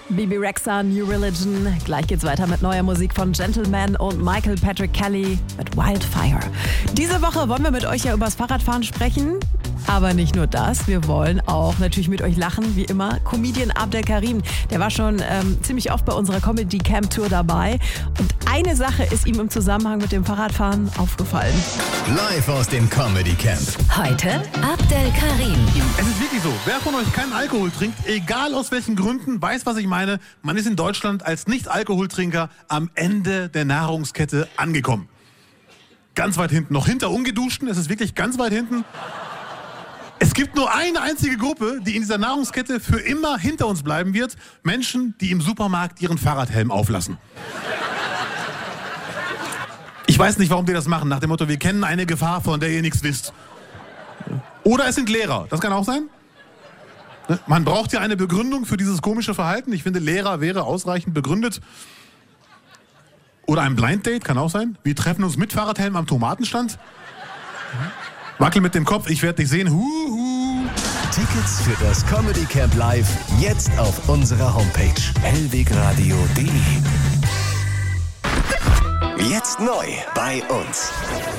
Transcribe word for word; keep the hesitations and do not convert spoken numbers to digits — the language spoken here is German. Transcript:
Bebe Rexha, New Religion. Gleich geht's weiter mit neuer Musik von Gentleman und Michael Patrick Kelly mit Wildfire. Diese Woche wollen wir mit euch ja übers Fahrradfahren sprechen. Aber nicht nur das, wir wollen auch natürlich mit euch lachen, wie immer. Comedian Abdel Karim, der war schon ähm, ziemlich oft bei unserer Comedy Camp Tour dabei. Und eine Sache ist ihm im Zusammenhang mit dem Fahrradfahren aufgefallen. Live aus dem Comedy Camp. Heute Abdel Karim. Es ist wirklich so, wer von euch keinen Alkohol trinkt, egal aus welchen Gründen, weiß, was ich meine. Man ist in Deutschland als Nicht-Alkoholtrinker am Ende der Nahrungskette angekommen. Ganz weit hinten, noch hinter Ungeduschten, es ist wirklich ganz weit hinten. Es gibt nur eine einzige Gruppe, die in dieser Nahrungskette für immer hinter uns bleiben wird. Menschen, die im Supermarkt ihren Fahrradhelm auflassen. Ich weiß nicht, warum die das machen, nach dem Motto, wir kennen eine Gefahr, von der ihr nichts wisst. Oder es sind Lehrer, das kann auch sein. Man braucht ja eine Begründung für dieses komische Verhalten. Ich finde, Lehrer wäre ausreichend begründet. Oder ein Blind Date, kann auch sein. Wir treffen uns mit Fahrradhelm am Tomatenstand. Wackel mit dem Kopf, ich werde dich sehen. Huhu. Tickets für das Comedy Camp Live jetzt auf unserer Homepage hellwegradio punkt de. Jetzt neu bei uns.